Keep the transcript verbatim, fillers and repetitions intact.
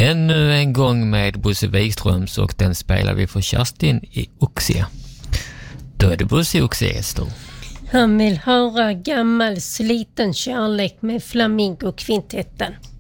Ännu en gång med Bosse Wikströms och den spelar vi för Kerstin i Oxie. Då är det Bosse i Oxie-Ester. Han vill höra gammal sliten kärlek med Flamingo-kvintetten.